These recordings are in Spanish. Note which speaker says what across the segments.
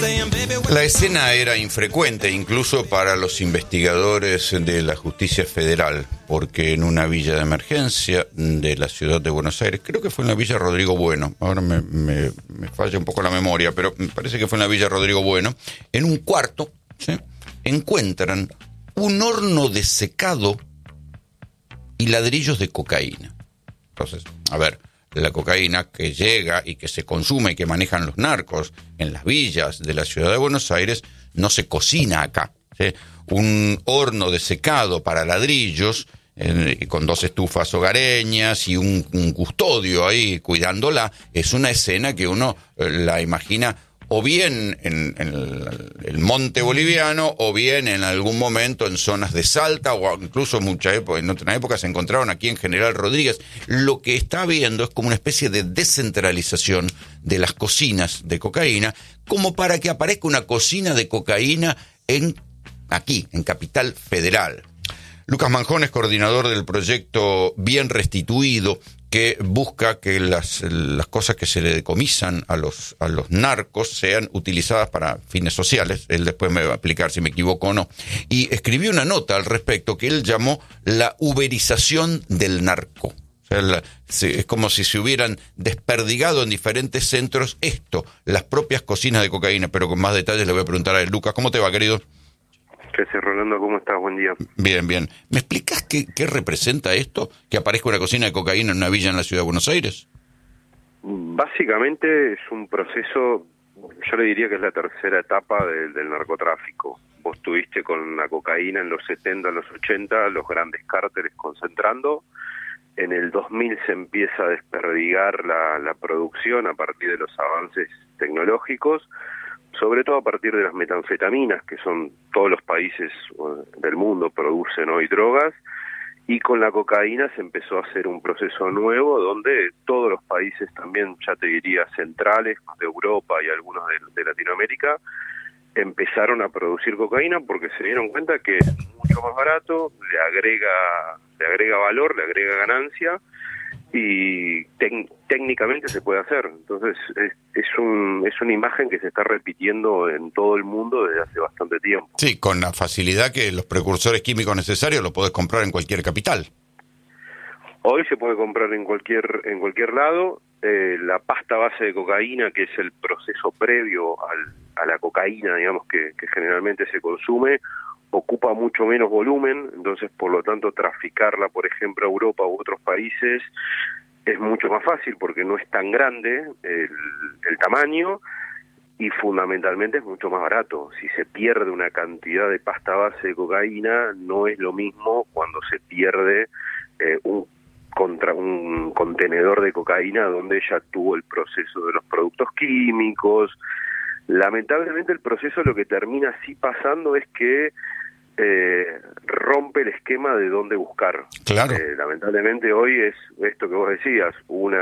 Speaker 1: La escena era infrecuente, incluso para los investigadores de la justicia federal, porque en una villa de emergencia de la ciudad de Buenos Aires, creo que fue en la Villa Rodrigo Bueno, ahora me falla un poco la memoria, pero me parece que fue en la Villa Rodrigo Bueno, en un cuarto, ¿sí?, encuentran un horno de secado y ladrillos de cocaína. Entonces, a ver, la cocaína que llega y que se consume y que manejan los narcos en las villas de la ciudad de Buenos Aires no se cocina acá, ¿sí? Un horno de secado para ladrillos con 2 estufas hogareñas y un custodio ahí cuidándola, es una escena que uno la imagina o bien en el monte boliviano, o bien en algún momento en zonas de Salta, o incluso en otra época se encontraron aquí en General Rodríguez. Lo que está habiendo es como una especie de descentralización de las cocinas de cocaína, como para que aparezca una cocina de cocaína aquí, en Capital Federal. Lucas Manjón es coordinador del proyecto Bien Restituido, que busca que las cosas que se le decomisan a los narcos sean utilizadas para fines sociales. Él después me va a explicar si me equivoco o no. Y escribió una nota al respecto que él llamó la uberización del narco. O sea, es como si se hubieran desperdigado en diferentes centros las propias cocinas de cocaína, pero con más detalles le voy a preguntar a él. Lucas, ¿cómo te va, querido?
Speaker 2: Gracias, Rolando, ¿cómo estás? Buen día.
Speaker 1: Bien, bien. ¿Me explicas qué representa esto, que aparezca una cocina de cocaína en una villa en la ciudad de Buenos Aires?
Speaker 2: Básicamente es un proceso, yo le diría que es la tercera etapa del narcotráfico. Vos tuviste con la cocaína en los 70, en los 80, los grandes cárteles concentrando. En el 2000 se empieza a desperdigar la producción a partir de los avances tecnológicos, sobre todo a partir de las metanfetaminas, que son todos los países del mundo producen hoy drogas, y con la cocaína se empezó a hacer un proceso nuevo donde todos los países también, ya te diría, centrales de Europa y algunos de Latinoamérica, empezaron a producir cocaína porque se dieron cuenta que es mucho más barato, le agrega valor, le agrega ganancia, y técnicamente se puede hacer. Entonces es una imagen que se está repitiendo en todo el mundo desde hace bastante tiempo.
Speaker 1: Sí, con la facilidad que los precursores químicos necesarios los podés comprar en cualquier capital.
Speaker 2: Hoy se puede comprar en cualquier lado. La pasta base de cocaína, que es el proceso previo a la cocaína, digamos, que generalmente se consume, ocupa mucho menos volumen, entonces por lo tanto traficarla, por ejemplo, a Europa u otros países es mucho más fácil porque no es tan grande el tamaño, y fundamentalmente es mucho más barato. Si se pierde una cantidad de pasta base de cocaína, no es lo mismo cuando se pierde un contenedor de cocaína donde ya tuvo el proceso de los productos químicos. Lamentablemente el proceso lo que termina así pasando es que rompe el esquema de dónde buscar.
Speaker 1: Claro.
Speaker 2: Lamentablemente hoy es esto que vos decías,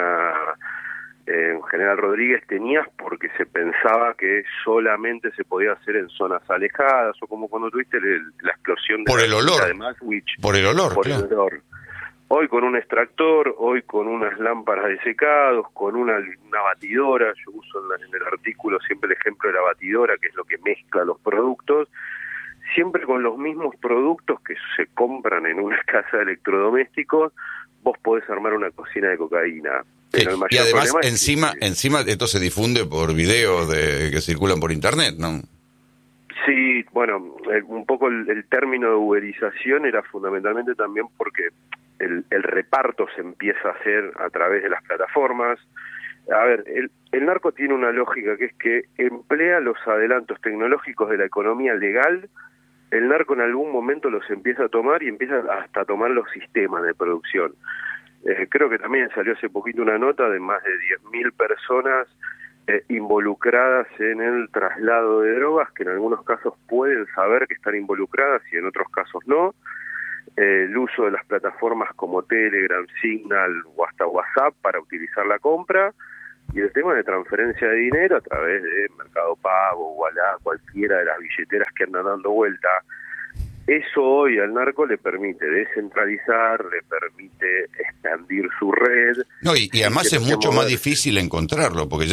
Speaker 2: en General Rodríguez tenías porque se pensaba que solamente se podía hacer en zonas alejadas, o como cuando tuviste la explosión de
Speaker 1: por el olor
Speaker 2: de Maswich.
Speaker 1: Por el olor,
Speaker 2: por
Speaker 1: claro.
Speaker 2: el olor. Hoy con un extractor, hoy con unas lámparas de secados, con una batidora. Yo uso en el artículo siempre el ejemplo de la batidora, que es lo que mezcla los productos, siempre con los mismos productos que se compran en una casa de electrodomésticos. Vos podés armar una cocina de cocaína.
Speaker 1: Sí,
Speaker 2: Pero el mayor
Speaker 1: y además
Speaker 2: problema
Speaker 1: encima esto se difunde por videos que circulan por internet, ¿no?
Speaker 2: Sí, bueno, un poco el término de uberización era fundamentalmente también porque el reparto se empieza a hacer a través de las plataformas. A ver, el narco tiene una lógica que es que emplea los adelantos tecnológicos de la economía legal. El narco en algún momento los empieza a tomar y empieza hasta a tomar los sistemas de producción. Creo que también salió hace poquito una nota de más de 10.000 personas involucradas en el traslado de drogas, que en algunos casos pueden saber que están involucradas y en otros casos no. El uso de las plataformas como Telegram, Signal o hasta WhatsApp para utilizar la compra, y el tema de transferencia de dinero a través de Mercado Pago, Ualá, cualquiera de las billeteras que andan dando vuelta. Eso hoy al narco le permite descentralizar, le permite expandir su red.
Speaker 1: No, y además es mucho más difícil encontrarlo, porque ya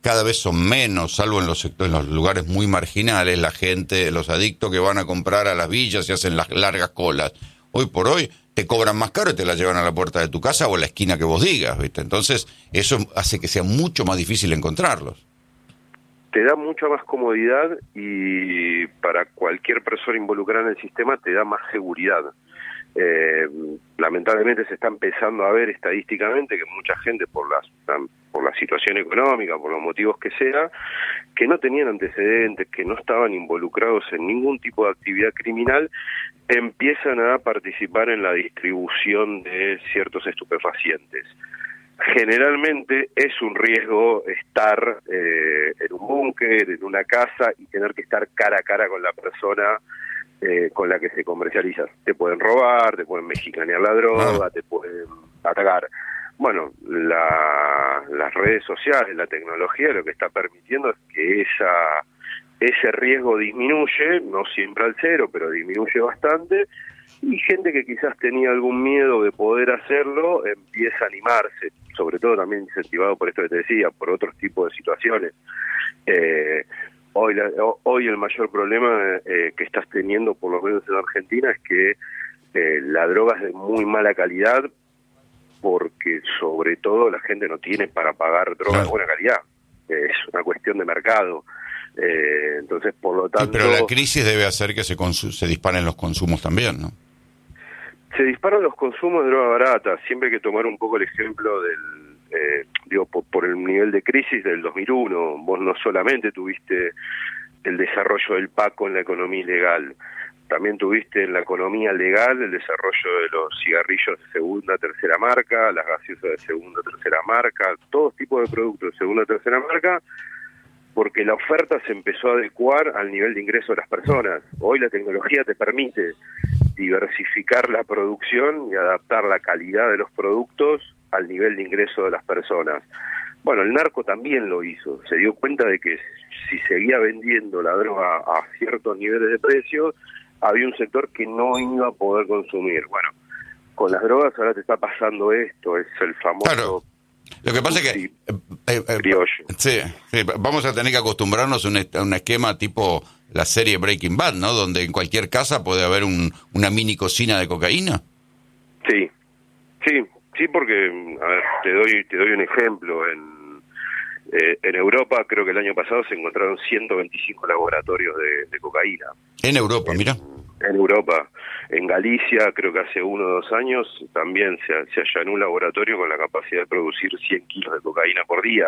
Speaker 1: cada vez son menos, salvo en los sectores, en los lugares muy marginales, la gente, los adictos que van a comprar a las villas y hacen las largas colas. Hoy por hoy te cobran más caro y te la llevan a la puerta de tu casa o a la esquina que vos digas, ¿viste? Entonces, eso hace que sea mucho más difícil encontrarlos.
Speaker 2: Te da mucha más comodidad y para cualquier persona involucrada en el sistema te da más seguridad. Lamentablemente se está empezando a ver estadísticamente que mucha gente por la situación económica, por los motivos que sea, que no tenían antecedentes, que no estaban involucrados en ningún tipo de actividad criminal, empiezan a participar en la distribución de ciertos estupefacientes. Generalmente es un riesgo estar en un búnker, en una casa y tener que estar cara a cara con la persona con la que se comercializa. Te pueden robar, te pueden mexicanear la droga, te pueden atacar. Bueno, las redes sociales, la tecnología lo que está permitiendo es que ese riesgo disminuye, no siempre al cero, pero disminuye bastante, y gente que quizás tenía algún miedo de poder hacerlo empieza a animarse, sobre todo también incentivado por esto que te decía, por otros tipos de situaciones. Hoy el mayor problema que estás teniendo, por lo menos en Argentina, es que la droga es de muy mala calidad, porque sobre todo la gente no tiene para pagar droga de buena calidad. Es una cuestión de mercado. Entonces, por lo tanto...
Speaker 1: Sí, pero la crisis debe hacer que se disparen los consumos también, ¿no?
Speaker 2: Se disparan los consumos de droga barata. Siempre hay que tomar un poco el ejemplo por el nivel de crisis del 2001. Vos no solamente tuviste el desarrollo del Paco en la economía ilegal, también tuviste en la economía legal el desarrollo de los cigarrillos de segunda, tercera marca, las gaseosas de segunda, tercera marca, todo tipo de productos de segunda, tercera marca, porque la oferta se empezó a adecuar al nivel de ingreso de las personas. Hoy la tecnología te permite diversificar la producción y adaptar la calidad de los productos al nivel de ingreso de las personas. Bueno, el narco también lo hizo, se dio cuenta de que si seguía vendiendo la droga a ciertos niveles de precio, había un sector que no iba a poder consumir. Bueno, con las drogas ahora te está pasando esto, es el famoso...
Speaker 1: Claro. Lo que pasa es que sí, vamos a tener que acostumbrarnos a un esquema tipo la serie Breaking Bad, ¿no? Donde en cualquier casa puede haber una mini cocina de cocaína.
Speaker 2: Sí, porque a ver, te doy un ejemplo. En Europa, creo que el año pasado se encontraron 125 laboratorios de cocaína.
Speaker 1: En Europa, mira.
Speaker 2: En Europa. En Galicia, creo que hace 1 o 2 años, también se allanó un laboratorio con la capacidad de producir 100 kilos de cocaína por día.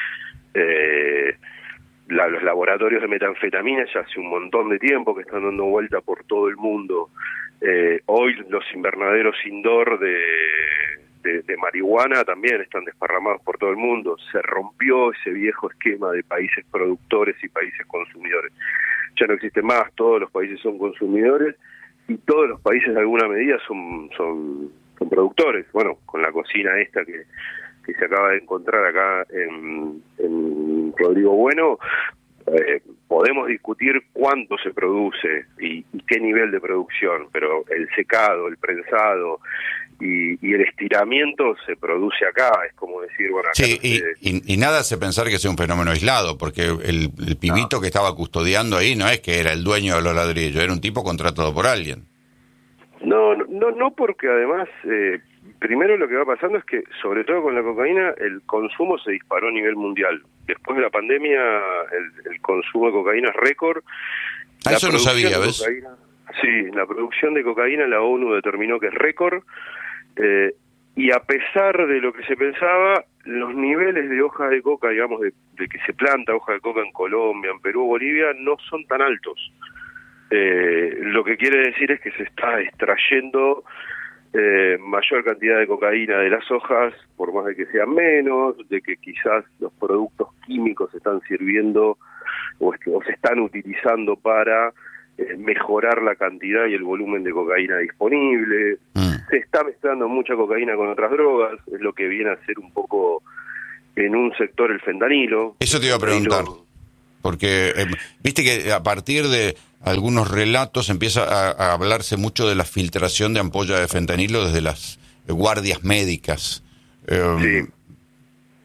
Speaker 2: Los laboratorios de metanfetamina ya hace un montón de tiempo que están dando vuelta por todo el mundo. Hoy los invernaderos indoor de marihuana también están desparramados por todo el mundo. Se rompió ese viejo esquema de países productores y países consumidores. Ya no existe más, todos los países son consumidores y todos los países de alguna medida son productores. Bueno, con la cocina esta que se acaba de encontrar acá en Rodrigo Bueno, podemos discutir cuánto se produce y qué nivel de producción, pero el secado, el prensado y el estiramiento se produce acá. Es como decir, bueno, acá
Speaker 1: sí, y nada hace pensar que sea un fenómeno aislado, porque el pibito que estaba custodiando ahí no es que era el dueño de los ladrillos, era un tipo contratado por alguien.
Speaker 2: No, porque además, primero lo que va pasando es que, sobre todo con la cocaína, el consumo se disparó a nivel mundial. Después de la pandemia, el consumo de cocaína es récord.
Speaker 1: Eso no sabía, ¿ves?
Speaker 2: Sí, la producción de cocaína, la ONU determinó que es récord, y a pesar de lo que se pensaba, los niveles de hoja de coca, digamos, de que se planta hoja de coca en Colombia, en Perú, Bolivia, no son tan altos. Lo que quiere decir es que se está extrayendo mayor cantidad de cocaína de las hojas, por más de que sean menos, de que quizás los productos químicos están sirviendo o se están utilizando para mejorar la cantidad y el volumen de cocaína disponible. Se está mezclando mucha cocaína con otras drogas, es lo que viene a ser un poco en un sector el fentanilo.
Speaker 1: Eso te iba a preguntar, porque viste que a partir de algunos relatos empieza a hablarse mucho de la filtración de ampollas de fentanilo desde las guardias médicas.
Speaker 2: Sí.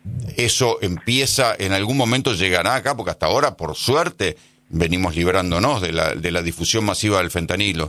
Speaker 1: eso empieza, en algún momento llegará acá, porque hasta ahora, por suerte, venimos librándonos de la difusión masiva del fentanilo.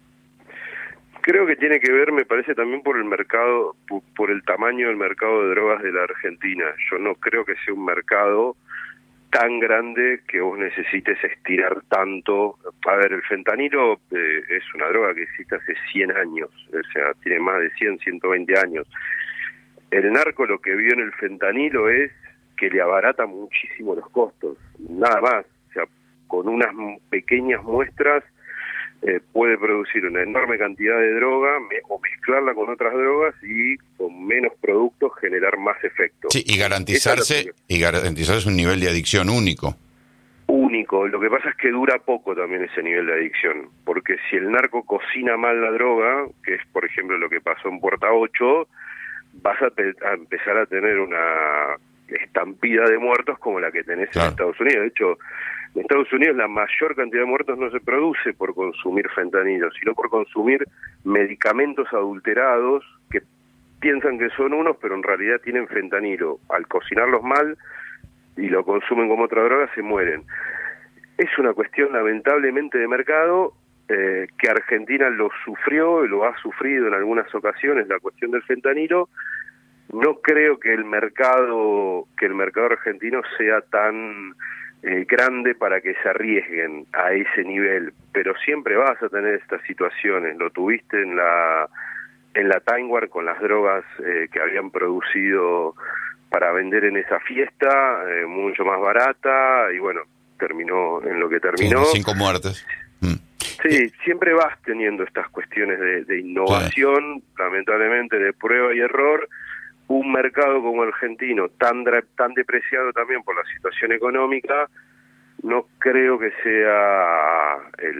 Speaker 2: Creo que tiene que ver, me parece, también por el mercado, por el tamaño del mercado de drogas de la Argentina. Yo no creo que sea un mercado tan grande que vos necesites estirar tanto. A ver, el fentanilo es una droga que existe hace 100 años, o sea, tiene más de 100, 120 años. El narco lo que vio en el fentanilo es que le abarata muchísimo los costos, nada más. O sea, con unas pequeñas muestras puede producir una enorme cantidad de droga o mezclarla con otras drogas y con menos productos generar más efecto.
Speaker 1: Sí, y garantizarse un nivel de adicción único.
Speaker 2: Único. Lo que pasa es que dura poco también ese nivel de adicción, porque si el narco cocina mal la droga, que es por ejemplo lo que pasó en Puerta 8, vas a empezar a tener una estampida de muertos como la que tenés en Estados Unidos. De hecho, en Estados Unidos la mayor cantidad de muertos no se produce por consumir fentanilo, sino por consumir medicamentos adulterados que piensan que son unos, pero en realidad tienen fentanilo. Al cocinarlos mal y lo consumen como otra droga, se mueren. Es una cuestión lamentablemente de mercado, que Argentina lo sufrió, lo ha sufrido en algunas ocasiones, la cuestión del fentanilo. No creo que el mercado argentino sea tan grande para que se arriesguen a ese nivel, pero siempre vas a tener estas situaciones. Lo tuviste en la Time War con las drogas que habían producido para vender en esa fiesta, mucho más barata, y bueno, terminó en lo que terminó.
Speaker 1: Sí, 5 muertes.
Speaker 2: Sí, siempre vas teniendo estas cuestiones de innovación, lamentablemente de prueba y error. Un mercado como el argentino, tan depreciado también por la situación económica, no creo que sea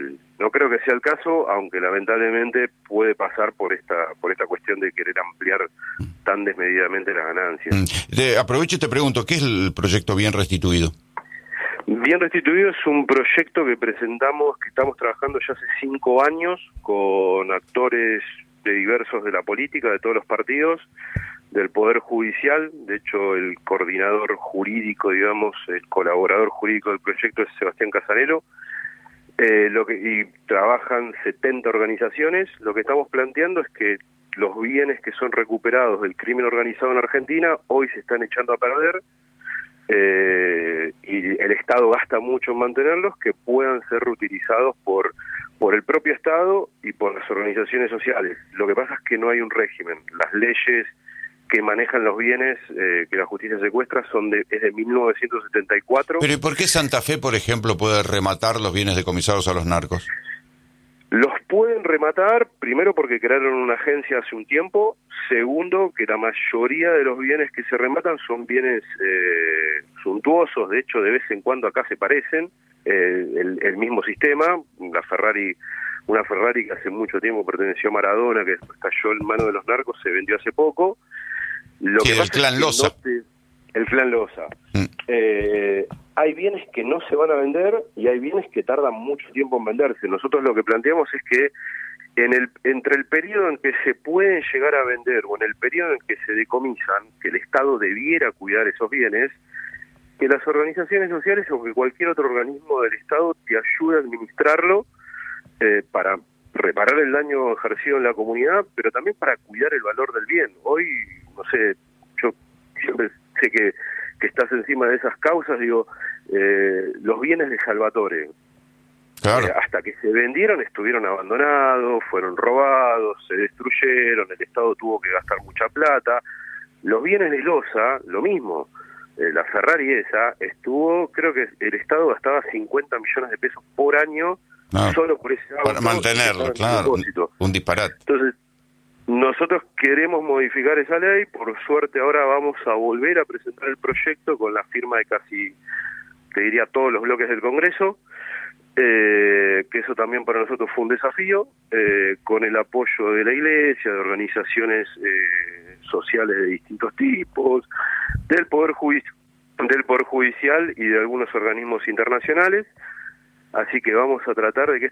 Speaker 2: el caso, aunque lamentablemente puede pasar por esta cuestión de querer ampliar tan desmedidamente las ganancias.
Speaker 1: Aprovecho y te pregunto, ¿qué es el proyecto Bien Restituido?
Speaker 2: Bien Restituido es un proyecto que estamos trabajando ya hace 5 años con actores diversos de la política, de todos los partidos, del Poder Judicial. De hecho, el coordinador jurídico, digamos, el colaborador jurídico del proyecto es Sebastián Casarello, y trabajan 70 organizaciones. Lo que estamos planteando es que los bienes que son recuperados del crimen organizado en Argentina hoy se están echando a perder, y el Estado gasta mucho en mantenerlos, que puedan ser reutilizados por el propio Estado y por las organizaciones sociales. Lo que pasa es que no hay un régimen. Las leyes que manejan los bienes que la justicia secuestra es de 1974.
Speaker 1: Pero ¿y por qué Santa Fe, por ejemplo, puede rematar los bienes decomisados a los narcos?
Speaker 2: Los pueden rematar, primero porque crearon una agencia hace un tiempo, segundo que la mayoría de los bienes que se rematan son bienes suntuosos, de hecho de vez en cuando acá se parecen, el mismo sistema. Una Ferrari que hace mucho tiempo perteneció a Maradona, que después cayó en manos de los narcos, se vendió hace poco.
Speaker 1: El clan Loza.
Speaker 2: El clan Loza. Hay bienes que no se van a vender y hay bienes que tardan mucho tiempo en venderse. Nosotros lo que planteamos es que entre el periodo en que se pueden llegar a vender o en el periodo en que se decomisan, que el Estado debiera cuidar esos bienes, que las organizaciones sociales o que cualquier otro organismo del Estado te ayude a administrarlo, para reparar el daño ejercido en la comunidad, pero también para cuidar el valor del bien. Hoy, no sé, yo siempre sé que estás encima de esas causas, digo, los bienes de Salvatore,
Speaker 1: claro,
Speaker 2: hasta que se vendieron estuvieron abandonados, fueron robados, se destruyeron, el Estado tuvo que gastar mucha plata. Los bienes de Loza, lo mismo. La Ferrari esa creo que el Estado gastaba 50 millones de pesos por año solo por ese auto,
Speaker 1: para mantenerlo, claro, un disparate.
Speaker 2: Entonces, nosotros queremos modificar esa ley. Por suerte ahora vamos a volver a presentar el proyecto con la firma de casi, te diría, todos los bloques del Congreso, que eso también para nosotros fue un desafío, con el apoyo de la Iglesia, de organizaciones sociales de distintos tipos, del Poder Judicial y de algunos organismos internacionales. Así que vamos a tratar de que